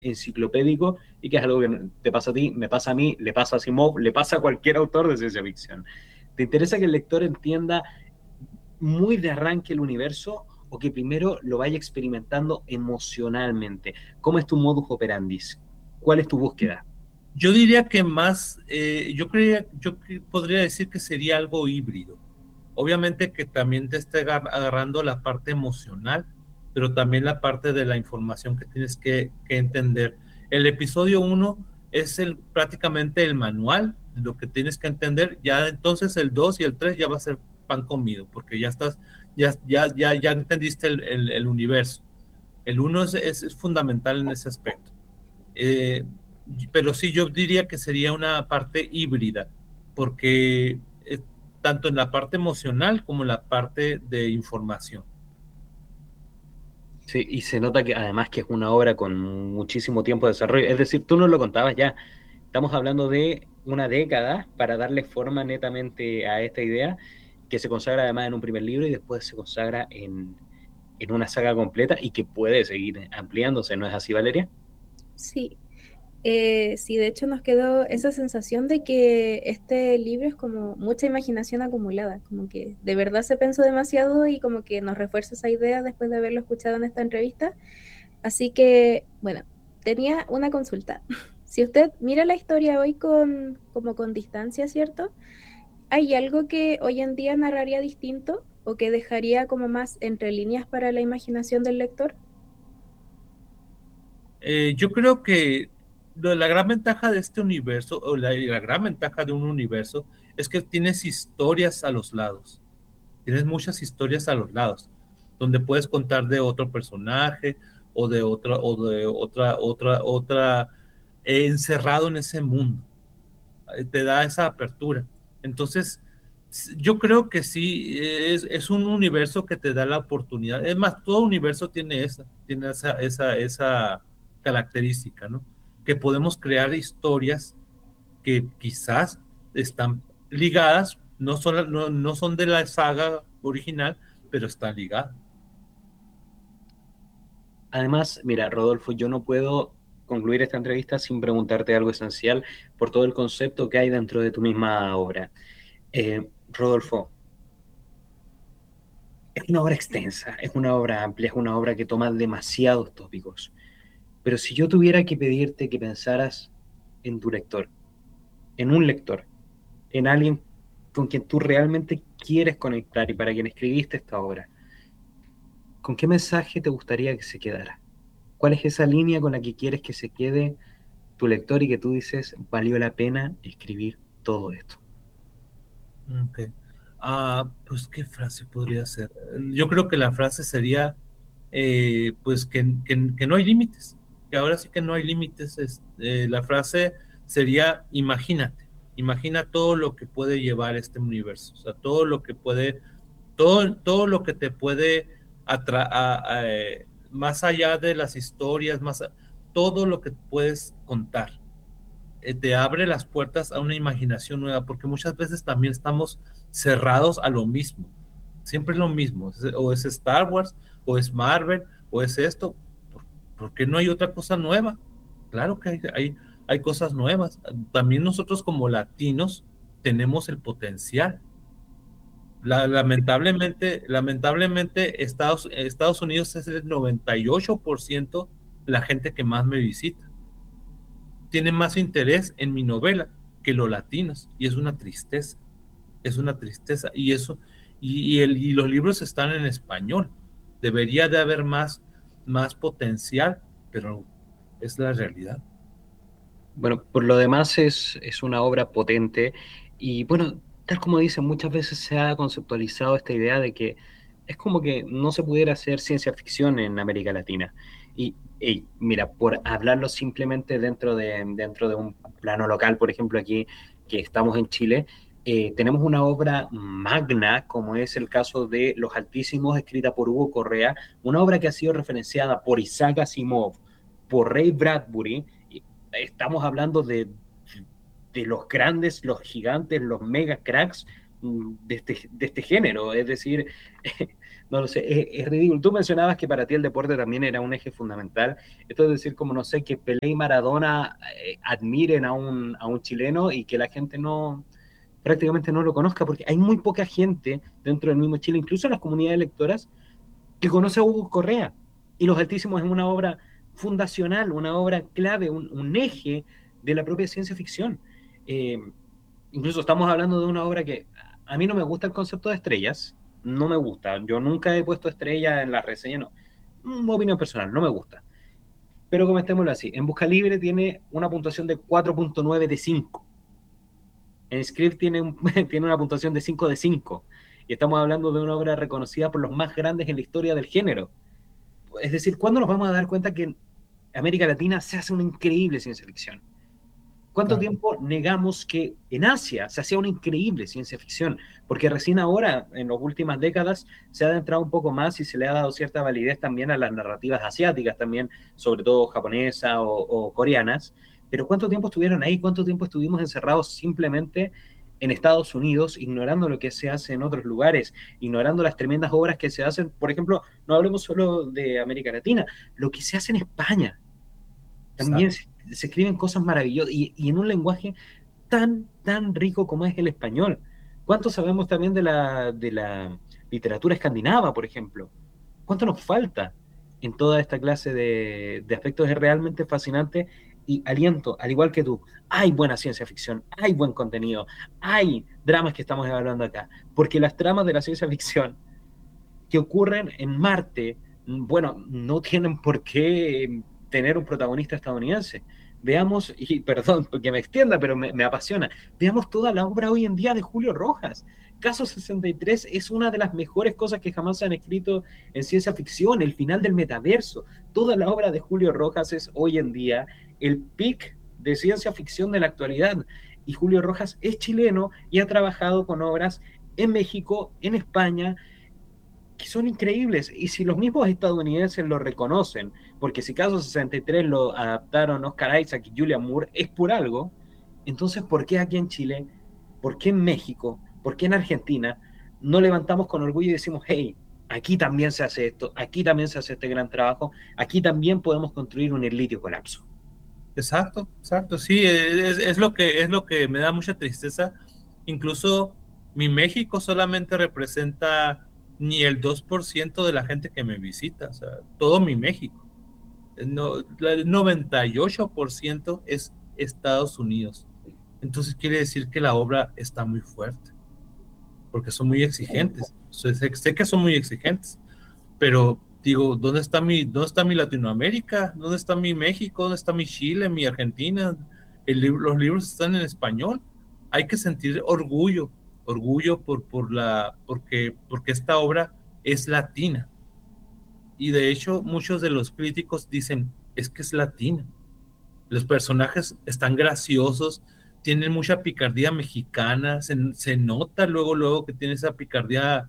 enciclopédico y que es algo que te pasa a ti, me pasa a mí, le pasa a Asimov, le pasa a cualquier autor de ciencia ficción. ¿Te interesa que el lector entienda muy de arranque el universo o que primero lo vaya experimentando emocionalmente? ¿Cómo es tu modus operandi? ¿Cuál es tu búsqueda? Yo diría que más, podría decir que sería algo híbrido. Obviamente que también te esté agarrando la parte emocional, pero también la parte de la información que tienes que entender. El episodio uno es prácticamente el manual de lo que tienes que entender. Ya entonces el 2 y el 3 ya va a ser pan comido, porque ya entendiste el universo. El uno es fundamental en ese aspecto. Eh, pero sí, yo diría que sería una parte híbrida, porque tanto en la parte emocional como en la parte de información. Sí, y se nota que además que es una obra con muchísimo tiempo de desarrollo. Es decir, tú nos lo contabas ya, estamos hablando de una década para darle forma netamente a esta idea, que se consagra además en un primer libro y después se consagra en una saga completa y que puede seguir ampliándose, ¿no es así, Valeria? Sí, sí, de hecho nos quedó esa sensación de que este libro es como mucha imaginación acumulada, como que de verdad se pensó demasiado y como que nos refuerza esa idea después de haberlo escuchado en esta entrevista. Así que, bueno, tenía una consulta. Si usted mira la historia hoy como con distancia, ¿cierto? ¿Hay algo que hoy en día narraría distinto o que dejaría como más entre líneas para la imaginación del lector? Yo creo que la gran ventaja de este universo, o la gran ventaja de un universo, es que tienes historias a los lados. Tienes muchas historias a los lados, donde puedes contar de otro personaje o de otra, encerrado en ese mundo. Te da esa apertura. Entonces, yo creo que sí, es un universo que te da la oportunidad. Es más, todo universo tiene esa característica, ¿no? Que podemos crear historias que quizás están ligadas, no son de la saga original, pero están ligadas. Además, mira, Rodolfo, yo no puedo concluir esta entrevista sin preguntarte algo esencial por todo el concepto que hay dentro de tu misma obra. Rodolfo, es una obra extensa, es una obra amplia, es una obra que toma demasiados tópicos. Pero si yo tuviera que pedirte que pensaras en tu lector, en un lector, en alguien con quien tú realmente quieres conectar y para quien escribiste esta obra, ¿con qué mensaje te gustaría que se quedara? ¿Cuál es esa línea con la que quieres que se quede tu lector y que tú dices, valió la pena escribir todo esto? Ok. Pues, ¿qué frase podría ser? Yo creo que la frase sería, pues, que no hay límites, que ahora sí que no hay límites. La frase sería, imagina todo lo que puede llevar este universo, o sea, todo lo que te puede más allá de las historias, todo lo que puedes contar te abre las puertas a una imaginación nueva, porque muchas veces también estamos cerrados a lo mismo. Siempre es lo mismo. O es Star Wars, o es Marvel, o es esto. ¿Por qué no hay otra cosa nueva? Claro que hay cosas nuevas. También nosotros como latinos tenemos el potencial. Lamentablemente Estados Unidos es el 98% la gente que más me visita tienen más interés en mi novela que los latinos, y es una tristeza, y los libros están en español, debería de haber más potencial, pero es la realidad. Bueno, por lo demás es una obra potente y bueno, tal como dicen, muchas veces se ha conceptualizado esta idea de que es como que no se pudiera hacer ciencia ficción en América Latina. Y mira, por hablarlo simplemente dentro de un plano local, por ejemplo, aquí que estamos en Chile, tenemos una obra magna, como es el caso de Los Altísimos, escrita por Hugo Correa, una obra que ha sido referenciada por Isaac Asimov, por Ray Bradbury. Estamos hablando de los grandes, los gigantes, los mega cracks de este género. Es decir, No lo sé, es ridículo. Tú mencionabas que para ti el deporte también era un eje fundamental. Esto es decir, como no sé, que Pelé y Maradona admiren a un chileno y que la gente no prácticamente no lo conozca, porque hay muy poca gente dentro del mismo Chile, incluso en las comunidades lectoras, que conoce a Hugo Correa. Y Los Altísimos es una obra fundacional, una obra clave, un eje de la propia ciencia ficción. Eh, Incluso estamos hablando de una obra que a mí no me gusta el concepto de estrellas, no me gusta. Yo nunca he puesto estrellas en la reseña, no. Una opinión personal, no me gusta. Pero comentémoslo así, en Busca Libre tiene una puntuación de 4.9 de 5. En Script tiene una puntuación de 5 de 5. Y estamos hablando de una obra reconocida por los más grandes en la historia del género. Es decir, ¿cuándo nos vamos a dar cuenta que en América Latina se hace una increíble ciencia ficción? ¿Cuánto Claro. tiempo negamos que en Asia se hacía una increíble ciencia ficción? Porque recién ahora, en las últimas décadas, se ha adentrado un poco más y se le ha dado cierta validez también a las narrativas asiáticas, también, sobre todo japonesas o coreanas. Pero ¿cuánto tiempo estuvieron ahí? ¿Cuánto tiempo estuvimos encerrados simplemente en Estados Unidos, ignorando lo que se hace en otros lugares, ignorando las tremendas obras que se hacen? Por ejemplo, no hablemos solo de América Latina, lo que se hace en España también Exacto. se escriben cosas maravillosas y en un lenguaje tan rico como es el español. ¿Cuánto sabemos también de la literatura escandinava, por ejemplo? ¿Cuánto nos falta en toda esta clase de aspectos? Es realmente fascinante y aliento, al igual que tú, hay buena ciencia ficción, hay buen contenido, hay dramas que estamos evaluando acá, porque las tramas de la ciencia ficción que ocurren en Marte, bueno, no tienen por qué tener un protagonista estadounidense. Veamos, y perdón porque me extienda, pero me apasiona, veamos toda la obra hoy en día de Julio Rojas. Caso 63 es una de las mejores cosas que jamás se han escrito en ciencia ficción, el final del metaverso. Toda la obra de Julio Rojas es hoy en día el pic de ciencia ficción de la actualidad. Y Julio Rojas es chileno y ha trabajado con obras en México, en España, que son increíbles. Y si los mismos estadounidenses lo reconocen, porque si Caso 63 lo adaptaron Oscar Isaac y Julian Moore, es por algo, entonces ¿por qué aquí en Chile, por qué en México, por qué en Argentina no levantamos con orgullo y decimos, hey, aquí también se hace esto, aquí también se hace este gran trabajo, aquí también podemos construir un litio colapso? Exacto, exacto, sí, es lo que me da mucha tristeza. Incluso mi México solamente representa ni el 2% de la gente que me visita, o sea, todo mi México. No, el 98% es Estados Unidos. Entonces quiere decir que la obra está muy fuerte, porque son muy exigentes. Sé que son muy exigentes, pero digo, dónde está mi Latinoamérica? ¿Dónde está mi México? ¿Dónde está mi Chile, mi Argentina? Los libros están en español. Hay que sentir orgullo, orgullo porque esta obra es latina. Y de hecho, muchos de los críticos dicen, es que es latina. Los personajes están graciosos, tienen mucha picardía mexicana, se nota luego que tiene esa picardía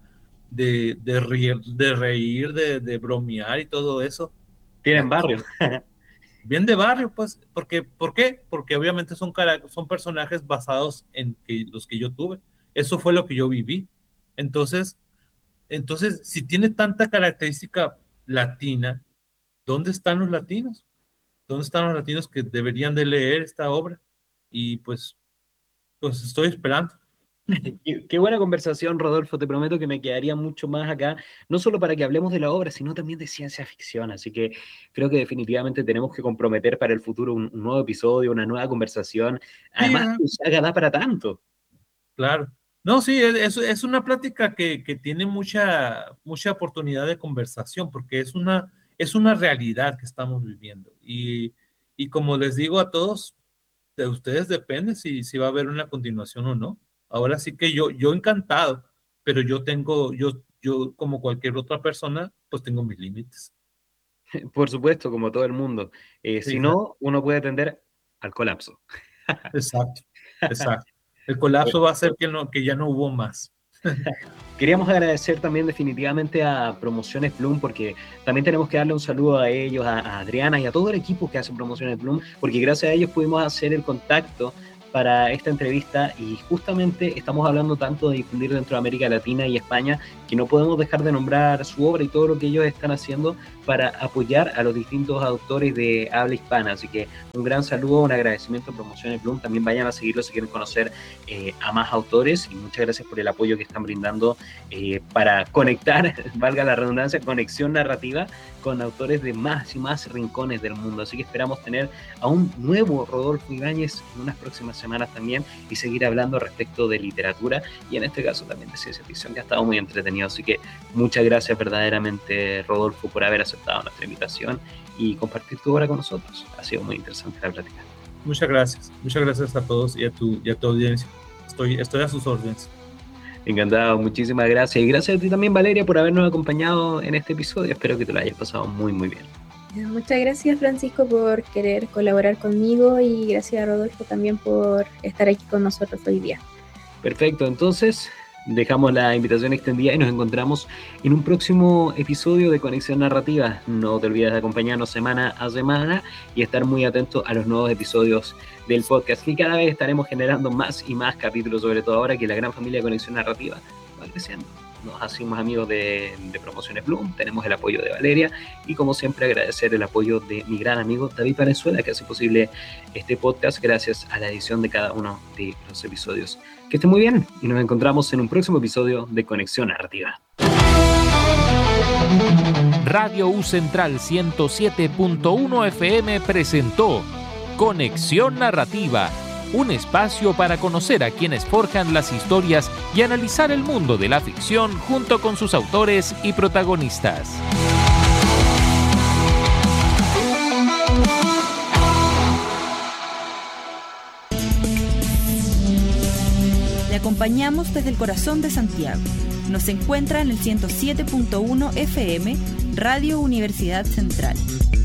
de bromear y todo eso. Y Tienen aquí, barrio. bien de barrio, pues, ¿por qué? Porque obviamente son personajes basados en los que yo tuve. Eso fue lo que yo viví. Entonces, si tiene tanta característica latina, ¿dónde están los latinos? ¿Dónde están los latinos que deberían de leer esta obra? Y pues estoy esperando. Qué buena conversación, Rodolfo. Te prometo que me quedaría mucho más acá, no solo para que hablemos de la obra, sino también de ciencia ficción. Así que creo que definitivamente tenemos que comprometer para el futuro un nuevo episodio, una nueva conversación. Sí, Además, tu saga da para tanto. claro. No, sí, es una plática que tiene mucha oportunidad de conversación, porque es una realidad que estamos viviendo. Y como les digo a todos, de ustedes depende si va a haber una continuación o no. Ahora sí que yo encantado, pero yo como cualquier otra persona, pues tengo mis límites. Por supuesto, como todo el mundo. Si Exacto, no, uno puede tender al colapso. exacto, exacto. El colapso va a ser que ya no hubo más. Queríamos agradecer también definitivamente a Promociones Bloom, porque también tenemos que darle un saludo a ellos, a Adriana y a todo el equipo que hace Promociones Bloom, porque gracias a ellos pudimos hacer el contacto para esta entrevista, y justamente estamos hablando tanto de difundir dentro de América Latina y España que no podemos dejar de nombrar su obra y todo lo que ellos están haciendo para apoyar a los distintos autores de habla hispana. Así que un gran saludo, un agradecimiento a Promociones Bloom. También vayan a seguirlo si quieren conocer a más autores, y muchas gracias por el apoyo que están brindando para conectar, valga la redundancia, conexión narrativa con autores de más y más rincones del mundo. Así que esperamos tener a un nuevo Rodolfo Ibáñez en unas próximas semanas también, y seguir hablando respecto de literatura, y en este caso también de ciencia ficción, que ha estado muy entretenido. Así que muchas gracias verdaderamente, Rodolfo, por haber aceptado nuestra invitación y compartir tu obra con nosotros. Ha sido muy interesante la plática. Muchas gracias a todos y a tu audiencia. Estoy a sus órdenes. Encantado, muchísimas gracias. Y gracias a ti también, Valeria, por habernos acompañado en este episodio. Espero que te lo hayas pasado muy, muy bien. Muchas gracias, Francisco, por querer colaborar conmigo, y gracias a Rodolfo también por estar aquí con nosotros hoy día. Perfecto, entonces dejamos la invitación extendida y nos encontramos en un próximo episodio de Conexión Narrativa. No te olvides de acompañarnos semana a semana y estar muy atento a los nuevos episodios del podcast, que cada vez estaremos generando más y más capítulos, sobre todo ahora que la gran familia de Conexión Narrativa va creciendo. Nos hacemos amigos de Promociones Bloom, tenemos el apoyo de Valeria, y como siempre agradecer el apoyo de mi gran amigo David Valenzuela, que hace posible este podcast gracias a la edición de cada uno de los episodios. Que estén muy bien y nos encontramos en un próximo episodio de Conexión Narrativa. Radio U Central 107.1 FM presentó Conexión Narrativa, un espacio para conocer a quienes forjan las historias y analizar el mundo de la ficción junto con sus autores y protagonistas. Le acompañamos desde el corazón de Santiago. Nos encuentra en el 107.1 FM, Radio Universidad Central.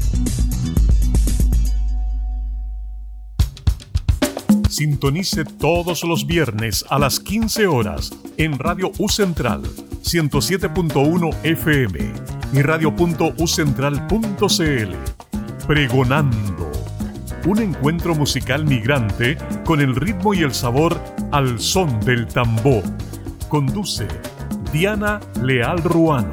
Sintonice todos los viernes a las 15 horas en Radio U Central 107.1 FM y radio.ucentral.cl. Pregonando, un encuentro musical migrante con el ritmo y el sabor al son del tambor. Conduce Diana Leal Ruano.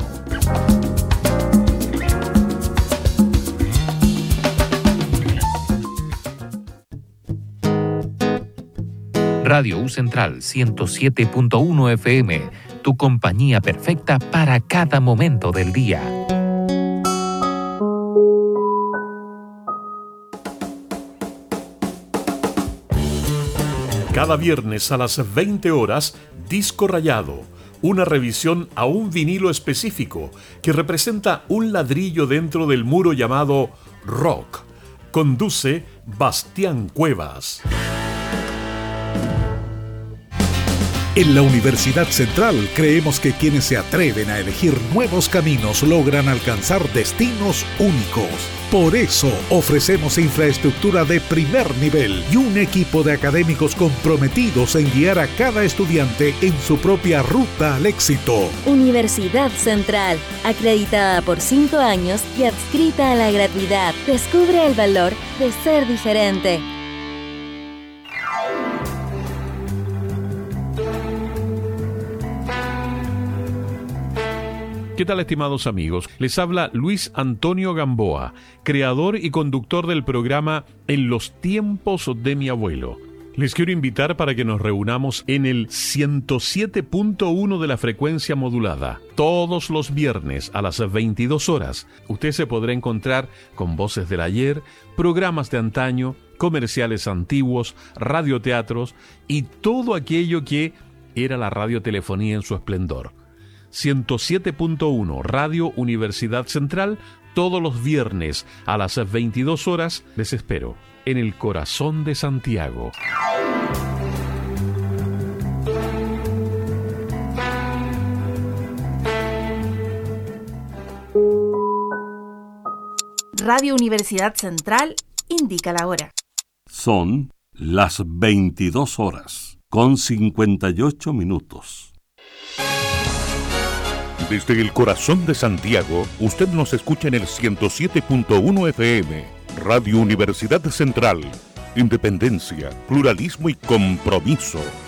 Radio U Central 107.1 FM, tu compañía perfecta para cada momento del día. Cada viernes a las 20 horas, Disco Rayado, una revisión a un vinilo específico que representa un ladrillo dentro del muro llamado rock. Conduce Bastián Cuevas. En la Universidad Central creemos que quienes se atreven a elegir nuevos caminos logran alcanzar destinos únicos. Por eso ofrecemos infraestructura de primer nivel y un equipo de académicos comprometidos en guiar a cada estudiante en su propia ruta al éxito. Universidad Central, acreditada por 5 años y adscrita a la gratuidad. Descubre el valor de ser diferente. ¿Qué tal, estimados amigos? Les habla Luis Antonio Gamboa, creador y conductor del programa En los tiempos de mi abuelo. Les quiero invitar para que nos reunamos en el 107.1 de la frecuencia modulada. Todos los viernes a las 22 horas, usted se podrá encontrar con voces del ayer, programas de antaño, comerciales antiguos, radioteatros y todo aquello que era la radiotelefonía en su esplendor. 107.1 Radio Universidad Central, todos los viernes a las 22 horas, les espero en el corazón de Santiago. Radio Universidad Central indica la hora. Son las 22 horas, con 58 minutos. Desde el corazón de Santiago, usted nos escucha en el 107.1 FM, Radio Universidad Central, independencia, pluralismo y compromiso.